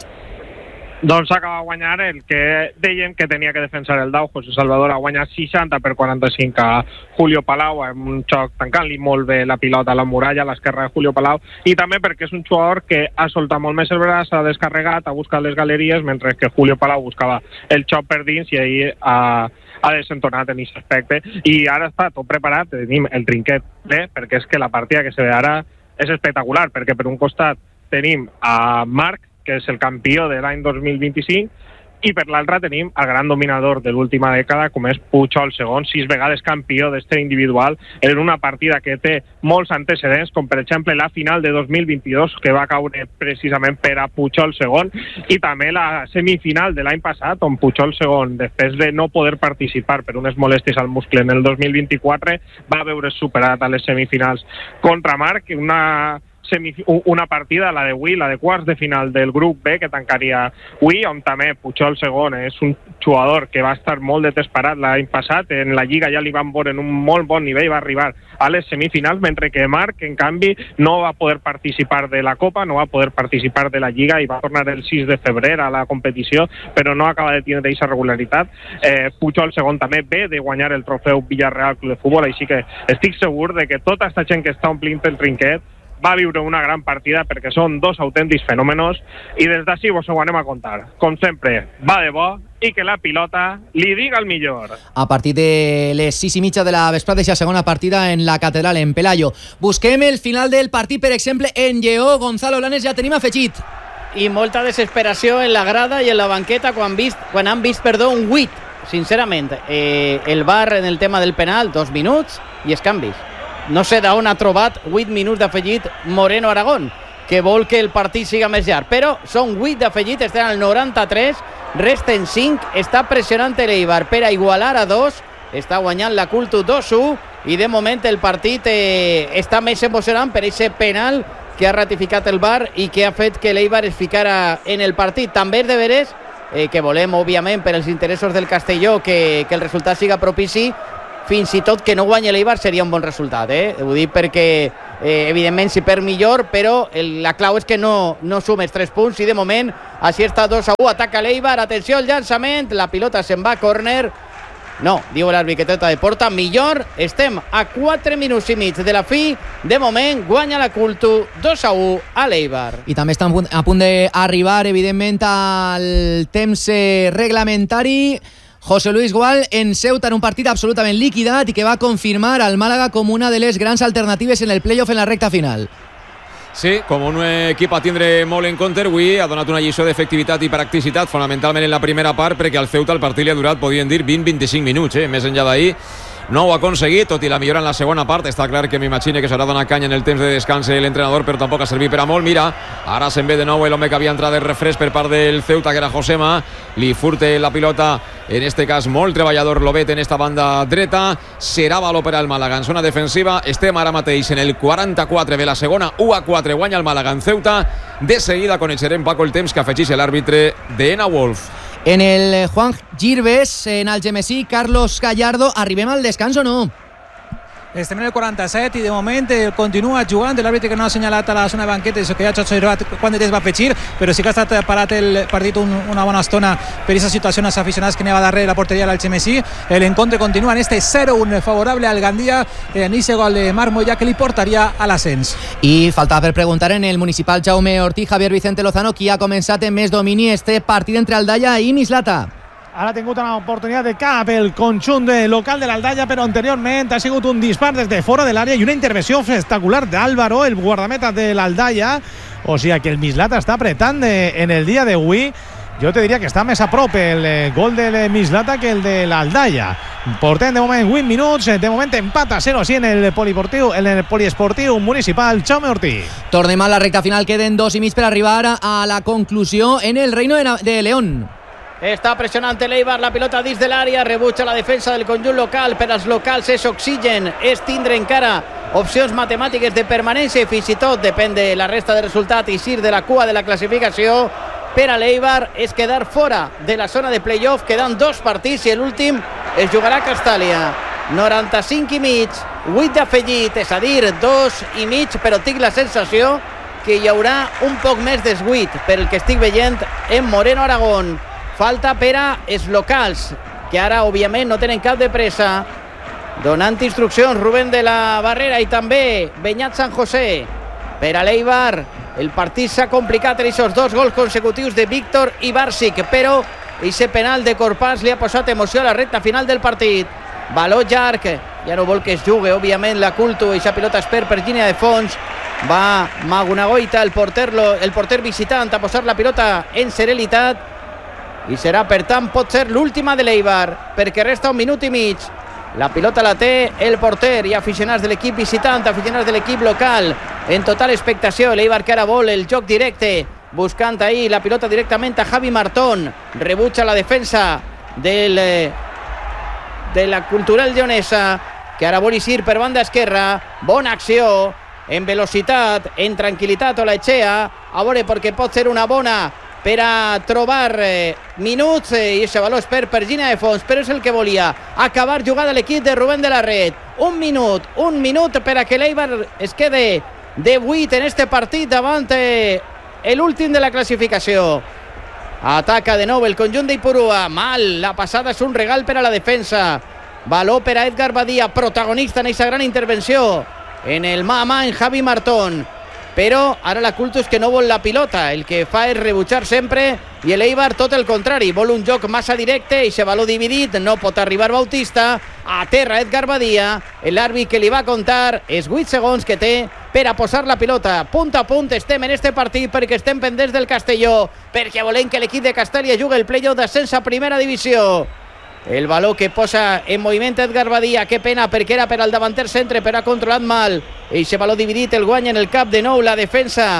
Doncs acaba guanyar el que deien que tenia que defensar el Dau. José Salvador ha guanyat 60 per 45 a Julio Palau, amb un xoc tancant-li molt bé la pilota a la muralla, a l'esquerra de Julio Palau, i també perquè és un jugador que ha soltat molt més el braç, ha descarregat, ha buscat les galeries, mentre que Julio Palau buscava el xoc per dins i ahir ha desentonat en aquest aspecte. I ara està tot preparat, tenim el trinquet bé, perquè és que la partida que se ve ara és espectacular, perquè per un costat tenim a Marc, que és el campió de l'any 2025, i per l'altre tenim el gran dominador de l'última dècada, com és Pujol segon, 6 vegades campió d'este individual, en una partida que té molts antecedents, com per exemple la final de 2022, que va caure precisament per a Pujol segon, i també la semifinal de l'any passat, on Pujol segon, després de no poder participar per unes molèsties al muscle en el 2024, va veure superat a les semifinals contra Marc, una partida, la de avui, la de quarts de final del grup B, que tancaria avui, on també Pujol segon és un jugador que va estar molt de temps parat l'any passat, en la Lliga ja li van veure en un molt bon nivell, va arribar a les semifinals, mentre que Marc, en canvi, no va poder participar de la Copa, no va poder participar de la Lliga, i va tornar el 6 de febrer a la competició, però no acaba de tenir aquesta regularitat. Pujol segon també ve de guanyar el trofeu Villarreal Club de Futbol, així que estic segur de que tota aquesta gent que està omplint el trinquet va viure una gran partida perquè són dos autèntics fenòmenos i des d'ací vos ho anem a contar. Com sempre, va de bo i que la pilota li diga el millor. A partir de les 6:30 de la vesprada, aquesta segona partida en la Catedral, en Pelayo. Busquem el final del partit, per exemple, en Lleó. Gonzalo Blanes, ja tenim afegit. I molta desesperació en la grada i en la banqueta quan han vist un 8, sincerament. El VAR en el tema del penal, 2 minuts i els canvis. No sé d'on ha trobat 8 minuts d'afegit Moreno Aragón, que vol que el partit siga més llarg, però són 8 d'afegit, estan al 93, resten 5, està pressionant l'Eibar per a igualar a 2, està guanyant la Cultu 2-1 i de moment el partit està més emocionant per aquest penal que ha ratificat el VAR i que ha fet que l'Eibar es ficara en el partit. També és de veres que volem, òbviament, per als interessos del Castelló, que el resultat siga propici. Fins i tot que no guanyi l'Eibar seria un bon resultat, Ho dic perquè, evidentment, si perd millor, però la clau és que no sumes 3 punts i de moment, així està 2-1, ataca l'Eibar, atenció al llançament, la pilota se'n va a córner. No, diu l'àrbitre que tracta de porta millor. Estem a 4 minuts i mig de la fi. De moment, guanya la Cultu 2-1 a l'Eibar. I també està a punt d'arribar, evidentment, al temps reglamentari. José Luis Gual en Ceuta en un partit absolutament liquidat i que va confirmar al Màlaga com una de les grans alternatives en el playoff en la recta final. Sí, com un equip a tindre molt en compte, avui ha donat una lliçó d'efectivitat i practicitat, fonamentalment en la primera part, perquè al Ceuta el partit li ha durat, podien dir, 20-25 minuts, Més enllà d'ahir no ho ha aconseguit, tot i la millora en la segona part. Està clar que m'imagine que s'haurà donat canya en el temps de descans l'entrenador, però tampoc ha servit per a molt. Mira, ara se'n ve de nou l'home que havia entrat de refresc per part del Ceuta, que era Josema, li furte la pilota, en este cas molt treballador Lobet en esta banda dreta. Serà valor per al Màlaga en zona defensiva. Estem ara mateix en el 44 de la segona, 1-4 guanya el Màlaga en Ceuta. De seguida coneixerem, Paco, el temps que afegeix l'àrbitre d'Ena Wolf. En el Juan Girves, en el Gemesí, Carlos Gallardo, arribem al descans o no? Estem en el 47 i de moment continua jugant l'àrbitre, que no ha assenyalat a la zona de banqueta, això que ja s'ha observat quan de temps va afegir, però sí que ha estat parat el partit una bona estona per aquesta situació als aficionats que anava darrere la porteria del Gemesí. L'encontre continua en este 0-1 favorable al Gandia, en aquest gol de Marc Moya que li portaria a l'ascens. I faltava per preguntar en el municipal Jaume Ortiz, Javier Vicente Lozano, qui ha començat amb més domini este partit entre Aldaya i Mislata. Ara ha tingut una oportunitat de cap el conjunt local de l'Aldaya, però anteriorment ha sigut un dispar des de fora de l'àrea i una intervenció espectacular d'Álvaro, el guardameta de l'Aldaya. O sigui que el Mislata està apretant en el dia d'avui. Jo te diria que està més a prop el gol del Mislata que el de l'Aldaya. Portem de moment 8 minuts, de moment empata 0-0 en el poliesportiu municipal Jaume Ortiz. Tornem a la recta final, queden 2 i mig per arribar a la conclusió en el Reino de León. Està pressionant l'Eibar, la pilota dins de l'àrea, rebutja la defensa del conjunt local. Per als locals és oxigen, és tindre encara opcions matemàtiques de permanència i fins i tot depèn de la resta de resultat i sir de la cua de la classificació. Per a l'Eibar és quedar fora de la zona de playoff, quedant 2 partits i l'últim es jugarà a Castàlia. 95 i mig, 8 d'afegit, és a dir, 2 i mig, però tinc la sensació que hi haurà un poc més d'esguit per el que estic veient en Moreno Aragón. Falta per a els locals, que ara, òbviament, no tenen cap de pressa. Donant instruccions, Rubén de la Barrera i també Beñat San José. Per a l'Eibar, el partit s'ha complicat en aquests 2 gols consecutius de Víctor i Bàrsic, però aquest penal de Corpàs li ha posat emoció a la recta final del partit. Baló llarg, ja no vol que es jugui, òbviament, la Cultu, i aquesta pilota es perd per línia de fons. Va Magunagoita, el porter visitant, a posar la pilota en serenitat. I serà, per tant, pot ser l'última de l'Eibar, perquè resta 1 minut i mig. La pilota la té el porter i aficionats de l'equip visitant, aficionats de l'equip local, en total expectació. L'Eibar que ara vol el joc directe, buscant ahir la pilota directament a Javi Martón. Rebutja la defensa de la Cultural Lleonesa, que ara vol eixir per banda esquerra. Bona acció, en velocitat, en tranquil·litat Olaechea, a veure, perquè pot ser una bona per a trobar minuts, i aquest valor es perd per línia de fons, però és el que volia, acabar jugada l'equip de Rubén de la Red. Un minut per a que l'Eibar es quede de 8 en este partit davant l'últim de la classificació. Ataca de nou el conjunt d'Ipurua, mal, la passada és un regal per a la defensa. Valor per a Edgar Badia, protagonista en aquesta gran intervenció en el mà a mà en Javi Martón. però ara la culto és que no vol la pilota, el que fa és rebutjar sempre, i l'Eibar tot el contrari, vol un joc massa directe i se valor dividit, no pot arribar Bautista, a terra Edgar Badia, l'àrbit que li va comptar és 8 segons que té per a posar la pilota. Punt a punt estem en este partit perquè estem pendents del Castelló, perquè volem que l'equip de Castàlia jugui el playoff d'ascens a primera divisió. El valor que posa en moviment Edgar Badia, que pena perquè era per al davanter centre, però ha controlat mal. Eixe valor dividit el guanya en el cap de nou la defensa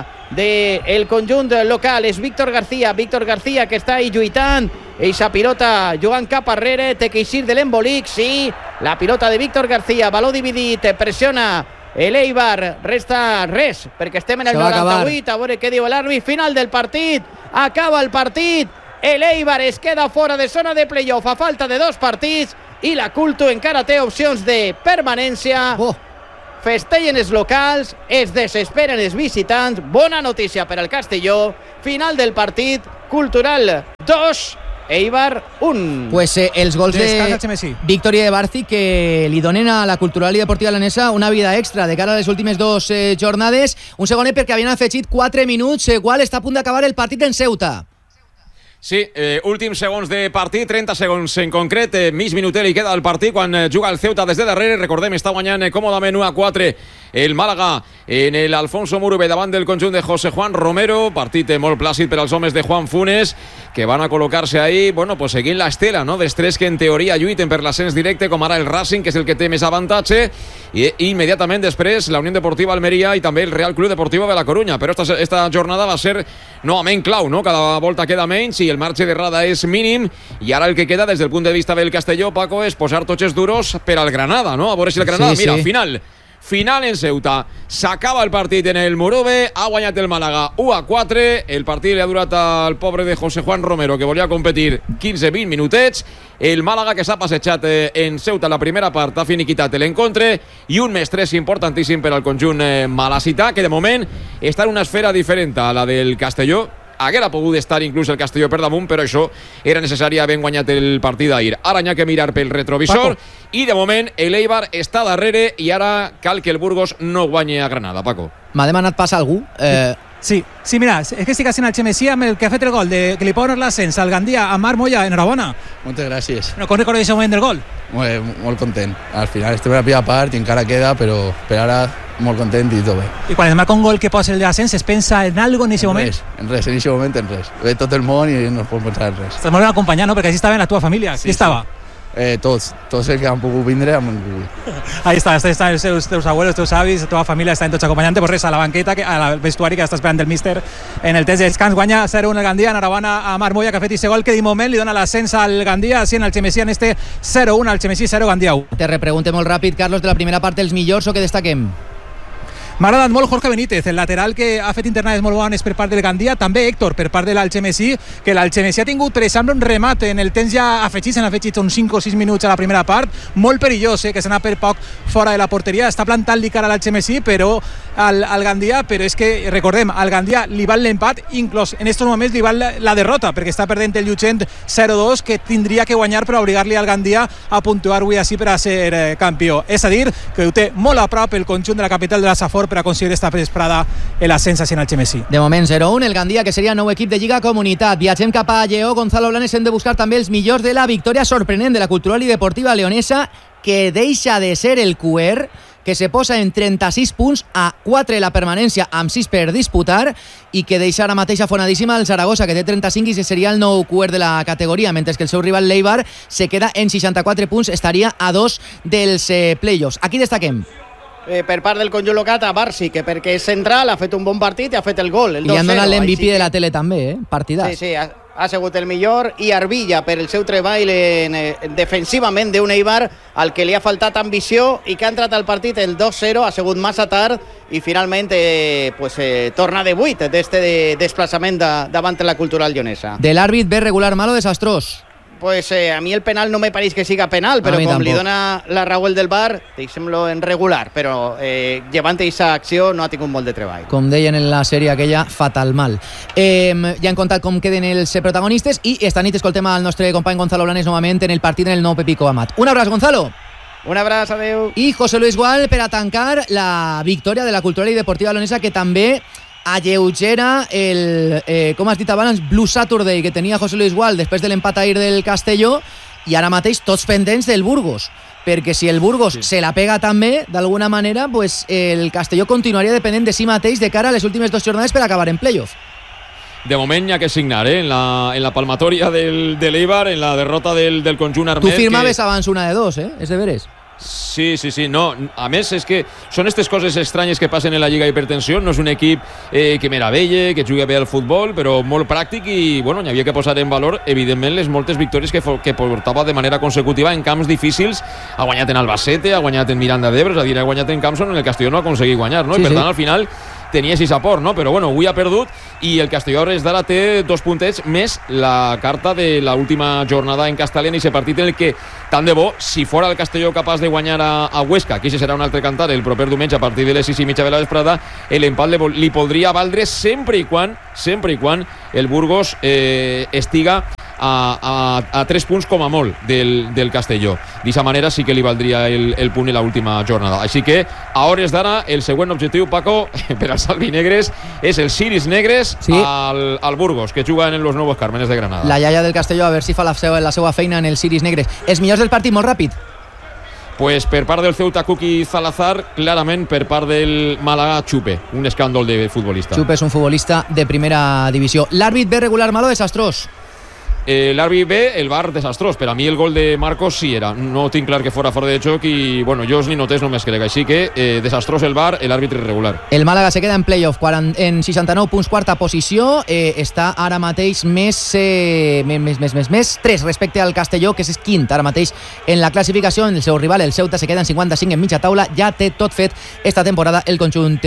del conjunt local. És Víctor García que està ahí lluitant. Eixa pilota jugant cap arrere, té que eixir de l'embolic, sí. La pilota de Víctor García, valor dividit, pressiona l'Eibar, resta res, perquè estem en el 98, a veure què diu l'àrbit. Final del partit, acaba el partit. L'Eibar es queda fora de zona de playoff a falta de 2 partits i la Culto encara té opcions de permanència. Festellen els locals, es desesperen els visitants. Bona notícia per al Castelló. Final del partit, Cultural 2, Eibar 1. Pues els gols de victòria de Barci que li donen a la Cultural i Deportiva Leonesa una vida extra de cara a les últimes 2 jornades. Un segonet perquè havien afegit 4 minuts, igual està a punt d'acabar el partit en Ceuta. Sí, últims segons de partit, 30 segons en concret, mig minutet li queda el partit quan juga el Ceuta des de darrere. Recordem, està guanyant còmodament 1-4 el Màlaga en l'Alfonso Murube davant del conjunt de José Juan Romero. Partit molt plàcid per als homes de Juan Funes, que van a col·locar-se ahí, bueno, pues seguint l'estela, no?, dels tres que en teoria lluiten per l'ascens directe, com ara el Racing, que és el que té més avantatge, i immediatament després la Unió Deportiva Almeria i també el Real Club Deportivo de la Coruña. Però esta jornada va ser novament clau, no?, cada volta queda menys i el marge d'errada és mínim, i ara el que queda des del punt de vista del Castelló, Paco, és posar tots els duros per al Granada, no?, a veure si el Granada, mira, final en Ceuta, s'acaba el partit en el Murube, ha guanyat el Màlaga 1-4, el partit li ha durat al pobre de José Juan Romero, que volia competir 15-20 minutets, el Màlaga que s'ha passejat en Ceuta la primera part, ha finiquitat l'encontre, i un més 3 importantíssim per al conjunt malacità, que de moment està en una esfera diferent a la del Castelló. Haguera pogut estar inclús el Castelló per damunt, però això era necessari haver guanyat el partit d'ahir. Ara n'hi ha que mirar pel retrovisor, Paco. I de moment l'Eibar està darrere i ara cal que el Burgos no guanyi a Granada, Paco. M'ha demanat pas algú? Sí, mira, és que estic sent el Xemesí amb el que ha fet el gol, que li poden l'ascens al Gandia a Marc Moya. Enhorabona. Moltes gràcies. Bueno, com recordeu aquest moment del gol? Molt content. Al final estem a la primera part i encara queda, però per ara molt content i tot bé. I quan es marca un gol que posa el l'ascens, es pensa en algo en aquest moment? En res, en aquest moment en res. Ve tot el món i no es pot pensar en res. Estàs molt ben acompanyat, no? Perquè així estava la teva família. Qui estava? Tots els que han pogut vindre han pogut. Ahí estan els teus abuelos, els teus avis, la teva família estan tots acompanyant-te. Pues res, a la banqueta, al vestuari que està esperant el míster en el test de descans. Guanya 0-1 el Gandia, enhorabona a Marc Moya, que ha fet aquest gol que de moment li dona l'ascens al Gandia, així en el Xemesí, en este 0-1, al Xemesí 0, Gandia 1. Te repregunte molt ràpid, Carlos, de la primera part, els millors o que destaquem? M'ha agradat molt Jorge Benítez, el lateral que ha fet internades molt bones per part del Gandia, també Héctor per part de l'Algemesí, que l'Algemesí ha tingut, per exemple, un remat en el temps ja afegit, s'han afegit uns 5 o 6 minuts a la primera part, molt perillós, que s'ha anat per poc fora de la porteria, està plantant-li cara a l'Algemesí, però al Gandia, però és que, recordem, al Gandia li val l'empat, inclús en aquests moments li val la derrota, perquè està perdent el Llutxent 0-2, que tindria que guanyar per obligar-li al Gandia a puntuar avui així per a ser campió. És a dir, que ho té molt a prop el conjunt de la capital de la Safor per a aconseguir esta vesprada l'ascens en el Xemesí. De moment 0-1, el Gandia, que seria nou equip de Lliga Comunitat. Viatgem cap a Lleó, Gonzalo Blanes, hem de buscar també els millors de la victòria sorprenent de la Cultural i Deportiva Leonesa, que deixa de ser el QR, que se posa en 36 punts a 4 la permanència amb 6 per disputar i que deixa ara mateix afonadíssima el Zaragoza, que té 35 i seria el nou QR de la categoria, mentre que el seu rival l'Eibar se queda en 64 punts, estaria a 2 dels playoffs. Aquí destaquem per part del conjunt local a Barsi, que perquè és central ha fet un bon partit i ha fet el gol, el 2-0. I han donat l'MVP de la tele també, partidàs. Sí, ha sigut el millor, i Arvilla per el seu treball defensivament d'un Eibar al que li ha faltat ambició i que ha entrat al partit el 2-0, ha sigut massa tard i finalment torna de 8 d'este desplaçament davant la Cultural Lleonesa. De l'àrbit ve regular, malo, desastrós? Pues a mi el penal no me pareix que siga penal, però com li dona la raó el del VAR, deixem-lo en regular, però llevant aquesta acció no ha tingut molt de treball. Com deien en la sèrie aquella, fatal mal. Ja han contat com queden els protagonistes i esta nit escoltem al nostre company Gonzalo Blanes novament en el partit en el nou Pepico Amat. Un abraç, Gonzalo! Un abraç, adeu. I José Luis Gual per a tancar la victòria de la Cultural i Deportiva Leonesa, que també alleugera el, com has dit abans, Blue Saturday que tenia José Luis Gual després de l'empat ahir del Castelló, i ara mateix tots pendents del Burgos, perquè si el Burgos se la pega també, d'alguna manera, pues el Castelló continuaria depenent de si mateix de cara a les últimes 2 jornades per acabar en playoff. De moment hi ha que signar, en la palmatòria de l'Eibar, en la derrota del conjunt armès. Tu firmaves abans una de 2, és de veres. Sí. No, a més és que són aquestes coses estranyes que passen en la Lliga d'Hipertensió. No és un equip que meravelle, que juga bé al futbol, però molt pràctic i, bueno, hi havia que posar en valor, evidentment, les moltes victòries que portava de manera consecutiva en camps difícils. Ha guanyat en Albacete, ha guanyat en Miranda d'Ebre, és a dir, ha guanyat en camps on el Castelló no ha aconseguit guanyar, no? I per tant, al final tenia 6 aport, no? Però bueno, avui ha perdut i el Castelló a hores d'ara té 2 puntets més la carta de l'última jornada en Castellà, i aquest partit en el que, tant de bo, si fora el Castelló capaç de guanyar a Huesca, que això serà un altre cantar el proper diumenge a partir de les 6:30 de la vesprada, l'empat li podria valdre sempre i quan el Burgos estiga a 3 punts com a molt del Castelló. D'aquesta manera sí que li valdria el punt en l'última jornada. Així que a hores d'ara el següent objectiu, Paco, per als albinegres és el Ciris Negres al Burgos, que juga en los Nuevos Cármenes de Granada. La iaia del Castelló, a veure si fa la seva feina en el Ciris Negres. Els millors del partit, molt ràpid. Pues per part del Ceuta, Kuki Salazar, clarament per part del Málaga, Chupe, un escàndol de futbolista. Chupe és un futbolista de primera divisió. L'àrbit ve regular, malo, desastrós. L'àrbit bé, el VAR desastrós. Per a mi el gol de Marcos sí era. No tinc clar que fora fora de joc i, bueno, jo ni notés només crec. Així que desastrós el VAR, l'àrbitre irregular. El Màlaga se queda en playoff en 69 punts, quarta posició. Està ara mateix més 3 respecte al Castelló, que és quint ara mateix en la classificació. El seu rival, el Ceuta, se queda en 55 en mitja taula. Ja té tot fet esta temporada el conjunt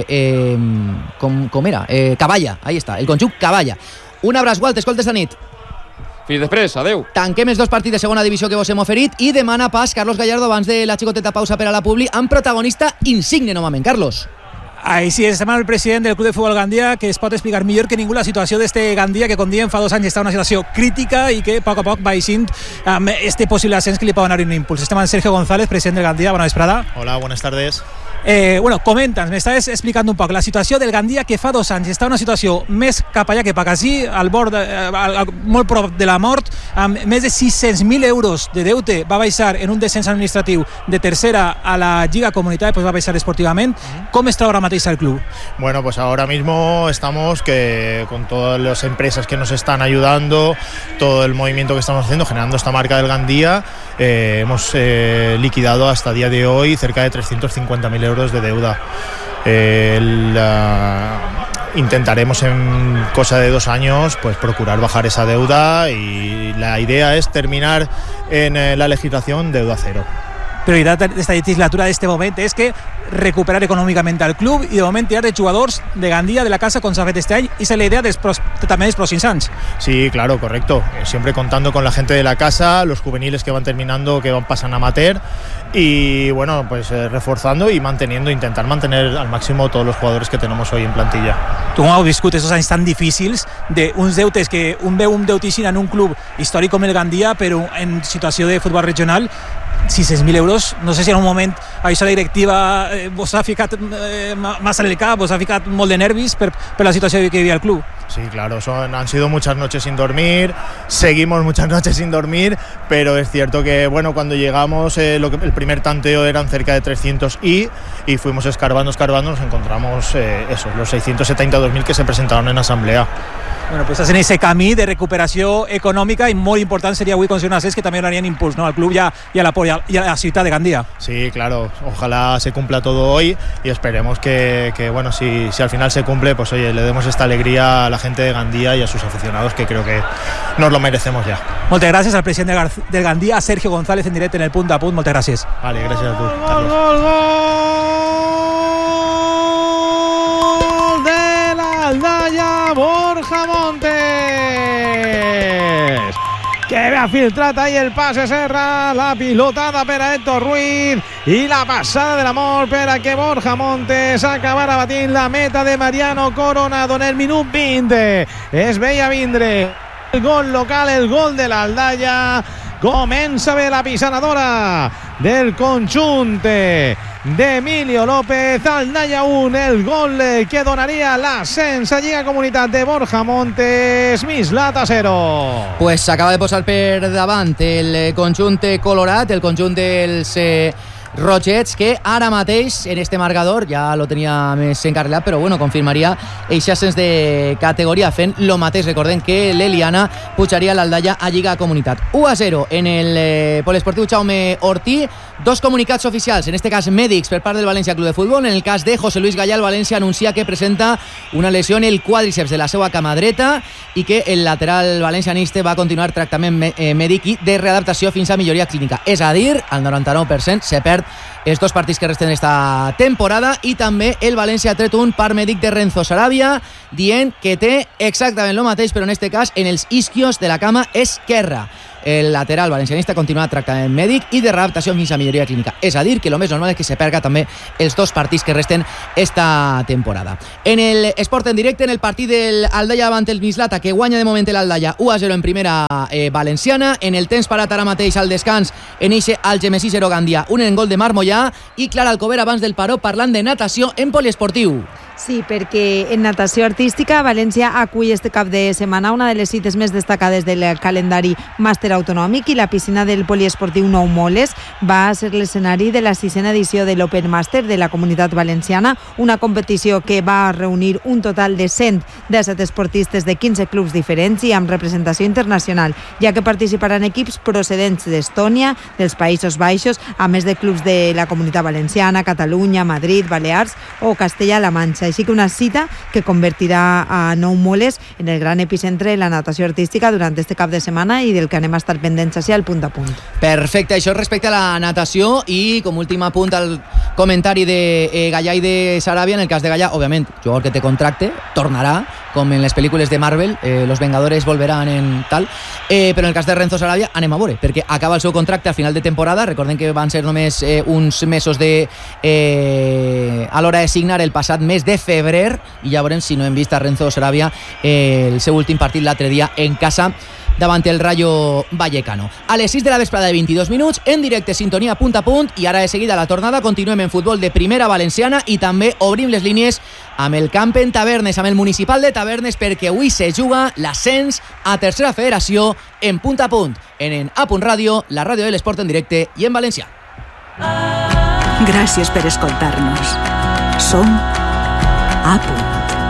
com era? Cavalla, ahí està, el conjunt Cavalla. Un abraç, Gual, t'escoltes de nit. Fins després, adeu. Tanquem els 2 partits de segona divisió que vos hem oferit i demana pas Carlos Gallardo abans de la xicoteta pausa per a la Publi amb protagonista insigne novament. Carlos. Així és, estem amb el president del Club de Futbol Gandia, que es pot explicar millor que ningú la situació d'este Gandia, que com diem fa 2 anys està en una situació crítica i que a poc va eixint amb este possible ascens que li pot donar un impuls. Estem amb Sergio González, president del Gandia. Bona vesprada. Hola, buenas tardes. Bueno, comenta'ns, m'estaves explicant un poc la situació del Gandia, que fa 2 anys està en una situació més cap allà que cap ací, al bord, molt prop de la mort, amb més de 600.000 euros de deute. Va baixar en un descens administratiu de tercera a la Lliga Comunitaria, pues va baixar esportivament. ¿Cómo está ahora mateix el club? Bueno, pues ahora mismo estamos con todas las empresas que nos están ayudando, todo el movimiento que estamos haciendo, generando esta marca del Gandia. Hemos liquidado hasta día de hoy cerca de 350.000 euros de deuda. Intentaremos en cosa de 2 años pues procurar bajar esa deuda y la idea es terminar en la legislación deuda cero. Prioritat d'esta legislatura d'este moment és que recuperar econòmicament al club i de moment tirar de jugadors de Gandia de la casa com s'ha fet este any, i és la idea també dels pròxims anys. Sí, claro, correcto. Siempre contando con la gente de la casa, los juveniles que van terminando, que van pasando a amateur y bueno, pues reforzando y intentar mantener al máximo todos los jugadores que tenemos hoy en plantilla. Tu com has viscut aquests anys tan difícils d'uns deutes que un veu un deutíssim en un club històric com el Gandia, però en situació de futbol regional, 600.000 euros, no sé si en un moment això la directiva vos ha ficat massa en el cap, vos ha ficat molt de nervis per la situació que vivia el club. Sí, claro, han sido muchas noches sin dormir, seguimos muchas noches sin dormir, pero es cierto que bueno, cuando llegamos el primer tanteo eran cerca de 300 y fuimos escarbando, nos encontramos los 672.000 que se presentaron en asamblea. Bueno, pues estàs en ese camí de recuperació econòmica i molt important seria avui conseguir un ascens que també donarien impuls, ¿no?, al club y a la ciutat de Gandia. Sí, claro, ojalá se cumpla todo hoy y esperemos que bueno, si al final se cumple, pues oye, le demos esta alegría a la gente de Gandia y a sus aficionados, que creo que nos lo merecemos ya. Moltes gràcies al president del Gandia, Sergio González, en directe en el Punt a Punt. Moltes gràcies. Vale, gràcies a tu, Carlos. Gol de l'Aldaya, Borja Montes, que ha filtrat ahí el pase Serra, la pilotada per a Héctor Ruiz i la passada de l'amor per a que Borja Montes acabara batint la meta de Mariano Coronado en el minut 20. Es veia vindre el gol local, el gol de l'Aldaya, Comença bé la pisanadora del conjunt d'Emilio López. Aldaya 1, el gol que donaria l'ascens a Lliga Comunitat de Borja Montes. Mislata 0. Pues s'acaba de posar per davant el conjunt colorat, el conjunt dels rogets, que ara mateix en este marcador ja lo tenia més encarrilat, però bueno, confirmaria eixe ascens de categoria fent lo mateix. Recordem que l'Eliana pujaria l'Aldaya a Lliga Comunitat. 1-0 en el poliesportiu Jaume Ortí. Dos comunicats oficials, en este cas mèdics per part del València Club de Futbol. En el cas de José Luis Gallà, el València anuncia que presenta una lesió en el quàdriceps de la seva cama dreta i que el lateral valencianista va continuar tractament mèdic i de readaptació fins a milloria clínica. És a dir, al 99% se perd els dos partits que resten esta temporada. I també el València ha tret un part mèdic de Renzo Sarabia dient que té exactament el mateix, però en este cas en els isquios de la cama esquerra. El lateral valencianista continua tractament mèdic i de readaptació fins a milloria clínica. És a dir, que el més normal és que se perga també els dos partits que resten esta temporada. En el esport en directe, en el partit del Aldaya davant el Mislata, que guanya de moment l'Aldaya 1-0 en primera valenciana. En el temps parat ara mateix al descans en eixe Algemesí 0 Gandia, un en gol de Marc Mollà, i Clara Alcover abans del paró parlant de natació en poliesportiu. Sí, perquè en natació artística València acull este cap de setmana una de les cites més destacades del calendari màster autonòmic, i la piscina del poliesportiu Nou Moles va ser l'escenari de la 6a edició de l'Open Màster de la Comunitat Valenciana, una competició que va reunir un total de 117 esportistes de 15 clubs diferents i amb representació internacional, ja que participaran equips procedents d'Estònia, dels Països Baixos, a més de clubs de la Comunitat Valenciana, Catalunya, Madrid, Balears o Castella-La Manxa. Així que una cita que convertirà a Nou Moles en el gran epicentre de la natació artística durant este cap de setmana i del que anem a estar pendents així al punt a punt. Perfecte, això respecte a la natació. I com últim apunt al comentari de Gallà i de Sarabia. En el cas de Gallà, òbviament, jugador que té contracte, tornarà, com en les pel·lícules de Marvel, los Vengadores volveran en tal, però en el cas de Renzo Sarabia anem a veure, perquè acaba el seu contracte a final de temporada. Recordem que van ser només uns mesos a l'hora de signar el passat mes de febrer, i ja veurem si no hem vist a Renzo Sarabia el seu últim partit l'altre dia en casa davant el Rayo Vallecano. A les 6 de la vesprada de 22 minuts, en directe, sintonia punt a punt, i ara de seguida la tornada. Continuem en futbol de primera valenciana i també obrim les línies amb el camp en Tavernes, amb el municipal de Tavernes, perquè avui se juga l'ascens a tercera federació en punt a punt, en A Punt Ràdio, la ràdio de l'esport en directe i en valencià. Gràcies per escoltar-nos. Som A Punt.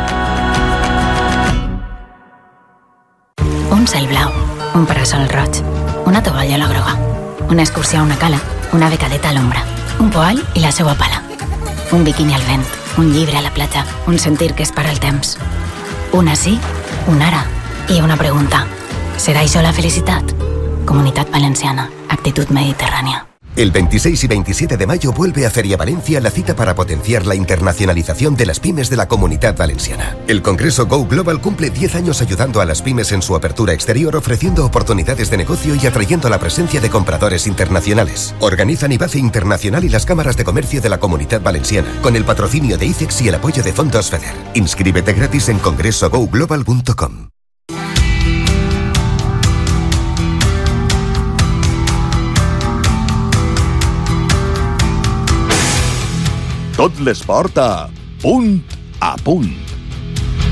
Un cel blau, un parasol roig, una tovallola groga, una excursió a una cala, una becadeta a l'ombra, un poal i la seua pala, un biquini al vent, un llibre a la platja, un sentir que es para el temps, un ací, un ara i una pregunta. ¿Serà això la felicitat? Comunitat Valenciana, actitud mediterránea. El 26 y 27 de mayo vuelve a Feria Valencia la cita para potenciar la internacionalización de las pymes de la Comunidad Valenciana. El Congreso Go Global cumple 10 años ayudando a las pymes en su apertura exterior, ofreciendo oportunidades de negocio y atrayendo la presencia de compradores internacionales. Organizan IBACE Internacional y las cámaras de comercio de la Comunidad Valenciana, con el patrocinio de ICEX y el apoyo de Fondos FEDER. Inscríbete gratis en congresogoglobal.com. Tot l'esport a punt a punt.